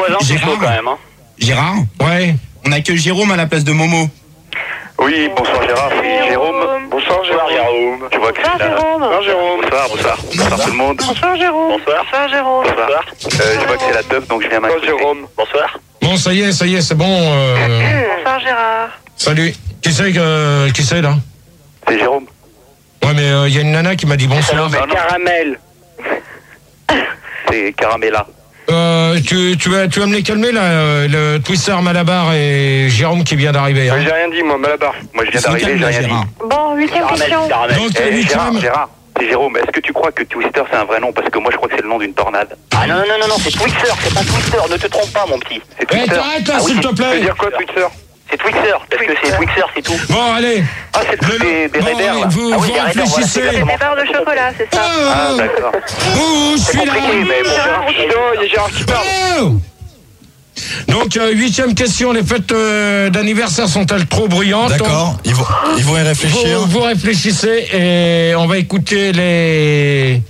voisins sont chauds quand même. Hein. Gérard ? Ouais. On a que Jérôme à la place de Momo. Oui, bonsoir Gérard, c'est Jérôme. Bonsoir Jérôme. Tu vois que c'est là. Bonsoir Jérôme. Bonsoir tout le monde. Bonsoir Jérôme. Bonsoir Jérôme. Bonsoir. Je vois que c'est la teuf, donc je viens m'incruster. Bonsoir Jérôme. Bonsoir. Bon, ça y est, c'est bon. Bonsoir Gérard. Salut. Qui c'est là ? C'est Jérôme. Ouais, mais il y a une nana qui m'a dit bonsoir. C'est Caramel. C'est Caramella. Tu vas me les calmer là, le Twister Malabar et Jérôme qui vient d'arriver. Hein. J'ai rien dit, moi, Malabar. Moi, je viens d'arriver, j'ai rien dit. Bon, 8e question. Donc, Gérard, c'est Jérôme. Est-ce que tu crois que Twister c'est un vrai nom? Parce que moi, je crois que c'est le nom d'une tornade. Ah non, c'est Twister, c'est pas Twister, ne te trompe pas, mon petit. C'est Twister. Arrête là, s'il te plaît. Tu veux dire quoi, Twister? C'est Twixer, parce que c'est Twixer, c'est tout. Bon, allez. Ah, c'est le truc des Raiders, là. Vous réfléchissez. C'est des barres de chocolat, c'est ça. Ah, d'accord. Oh, je suis là. Mais bon, Gérard, il y a Gérard qui parle. Oh. Donc, 8e question, les fêtes d'anniversaire sont-elles trop bruyantes? D'accord, ils vont y réfléchir. Vous réfléchissez et on va écouter les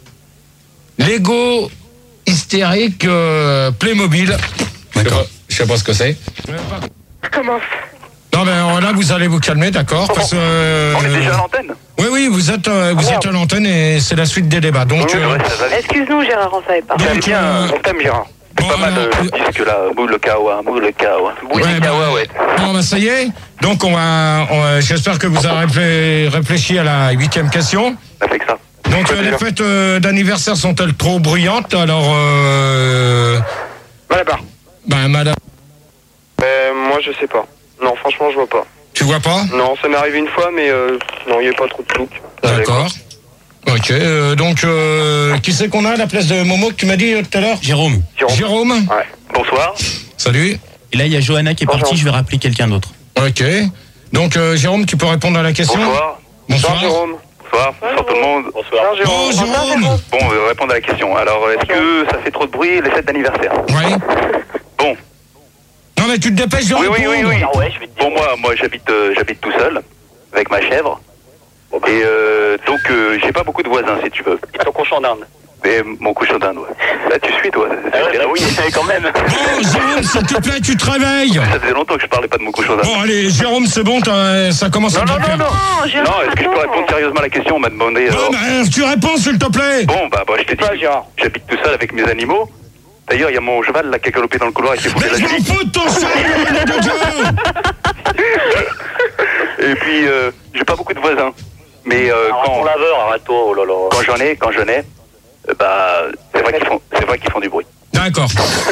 Lego hystériques Playmobil. D'accord. Je sais pas ce que c'est. Comment? Non, mais là, vous allez vous calmer, d'accord? Parce que, On est déjà à l'antenne? oui, vous êtes à l'antenne et c'est la suite des débats. Donc, Oui, ouais, ça va. Excuse-nous Gérard, on savait pas. J'aime bien, on t'aime Gérard. C'est pas mal le disque là, Moule Kawa. ouais. Bon, bah, ça y est. Donc, j'espère que vous avez réfléchi à la 8e question. On a fait que ça. Donc, les fêtes d'anniversaire sont-elles trop bruyantes? Alors, Malabar. Ben, madame. Moi, je sais pas. Non, franchement, je vois pas. Tu vois pas? Non, ça m'est arrivé une fois, mais non, il n'y a pas trop de plouc. D'accord. Ok, donc, qui c'est qu'on a à la place de Momo que tu m'as dit tout à l'heure? Jérôme. Jérôme. Ouais. Bonsoir. Salut. Et là, il y a Johanna qui est partie, je vais rappeler quelqu'un d'autre. Ok. Donc, Jérôme, tu peux répondre à la question? Bonsoir. Bonsoir. Jérôme. Bonsoir tout le monde. Bonsoir Jérôme. Oh, Jérôme. Bon, on va répondre à la question. Alors, est-ce que ça fait trop de bruit les fêtes d'anniversaire? Oui. Bon. Non, mais tu te dépêches de répondre. Oui. Ah ouais, je vais te dire. Bon, moi j'habite tout seul, avec ma chèvre. Et donc, j'ai pas beaucoup de voisins, si tu veux. Et ton cochon d'Inde. Mais mon cochon d'Inde, ouais. Là, tu suis, toi. Oui, quand même. Oh, Jérôme, s'il te plaît, tu te réveilles. Ça faisait longtemps que je parlais pas de mon cochon d'Inde. Bon, allez, Jérôme, c'est bon, ça commence à te faire. Non, est-ce que je peux répondre sérieusement à la question? On m'a demandé. Non, mais tu réponds, s'il te plaît. Bon, bah, je t'ai dit, j'habite tout seul avec mes animaux. D'ailleurs, il y a mon cheval là qui a galopé dans le couloir et qui s'est foulé Mais la je m'en nuit. fous de ton cheval, de Dieu. Et puis, j'ai pas beaucoup de voisins. Mais Ton laveur, arrête-toi, oh là là. quand j'en ai, bah, c'est vrai qu'ils font du bruit. D'accord.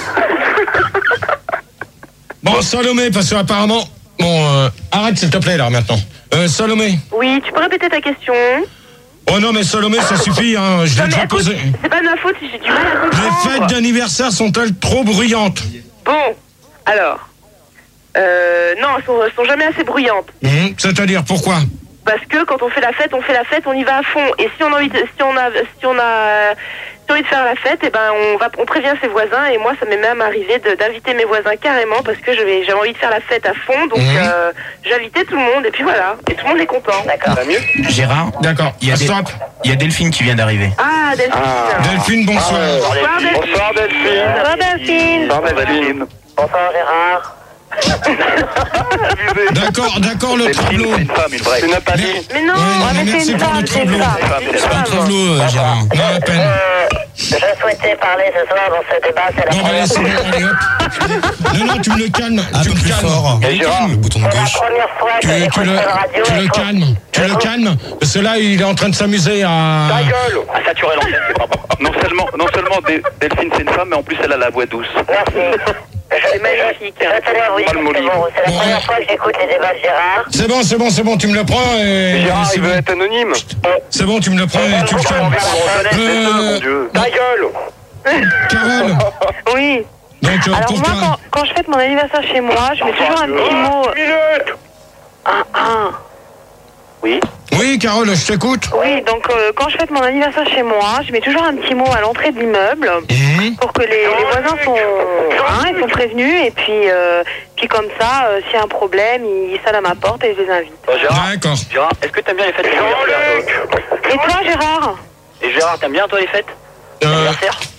Bon, Salomé, parce que apparemment... Bon, arrête s'il te plaît là maintenant. Salomé. Oui, tu peux répéter ta question? Oh non, mais Salomé, ça suffit, hein, je l'ai déjà posé. C'est pas de ma faute si j'ai du mal à comprendre. Les fêtes d'anniversaire sont-elles trop bruyantes? Bon, alors... non, elles sont jamais assez bruyantes. C'est-à-dire, pourquoi? Parce que quand on fait la fête, on y va à fond. Et si on a envie de faire la fête, et ben on prévient ses voisins. Et moi, ça m'est même arrivé d'inviter mes voisins carrément parce que j'avais envie de faire la fête à fond. Donc j'invitais tout le monde et puis voilà. Et tout le monde est content. D'accord. Gérard. D'accord. Il y a Delphine qui vient d'arriver. Ah, Delphine. Delphine, bonsoir. Bonsoir Delphine. Bonsoir Delphine. Bonsoir Delphine. Bonsoir Delphine. Bonsoir Gérard. D'accord, le Delphine, tableau. c'est une femme, une vraie. Tu n'as pas dit. Mais non, Ouais, mais merci c'est une pour le femme, c'est une tableau. femme. C'est pas un tableau, Gérard. Non, à peine. Je souhaitais parler ce soir dans ce débat, c'est la Non, première allez, c'est bon, allez, hop. Non, tu me le calmes. Un Tu peu me plus calmes. fort. Et Gérard. Le bouton de gauche. première fois que j'écoute cette radio. Tu le calmes. Parce que là, il est en train de s'amuser à... Ta gueule. À saturer l'antenne, c'est pas bon. Non seulement Delphine c'est une femme, mais en plus elle a la voix douce. Merci. C'est magnifique. Je tenais à vous dire que c'est bon. C'est la première fois que j'écoute les débats de Gérard. C'est bon, tu me le prends et... Gérard, c'est il bon. veut être anonyme. C'est bon, tu me le prends et tu le calmes. Mon Dieu. Ta gueule. Carole. Oui. Donc, Alors pour moi, toi... quand je fête mon anniversaire chez moi, je mets toujours un petit mot... Oui. Oui, Carole, je t'écoute. Oui, donc quand je fête mon anniversaire chez moi, je mets toujours un petit mot à l'entrée de l'immeuble pour que les voisins ils sont prévenus et puis comme ça, s'il y a un problème, ils sonnent à ma porte et je les invite. D'accord. Gérard, est-ce que t'aimes bien les fêtes d'anniversaire? Et toi, Gérard? Et Gérard, t'aimes bien toi les fêtes d'anniversaire?